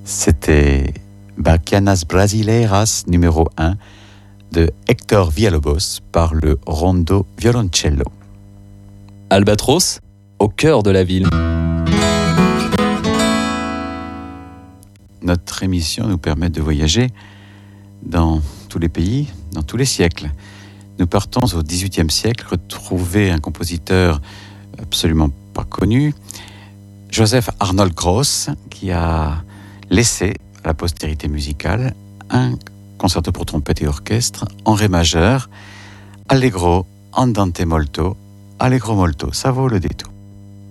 C'était Bachianas Brasileiras numéro 1 de Hector Villalobos par le Rondo Violoncello. Albatros, au cœur de la ville. Notre émission nous permet de voyager dans tous les pays, dans tous les siècles. Nous partons au XVIIIe siècle, retrouver un compositeur absolument pas connu, Joseph Arnold Gross, qui a laissé à la postérité musicale un concerto pour trompette et orchestre en ré majeur, Allegro andante molto, Allegro molto, ça vaut le détour.